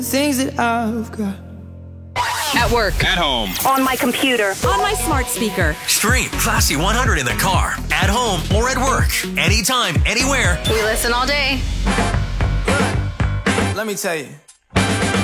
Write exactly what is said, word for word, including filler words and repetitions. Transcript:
things that I've got. At work. At home. On my computer. On my smart speaker. Stream Classy one hundred in the car, at home, or at work. Anytime, anywhere. We listen all day. Let me tell you.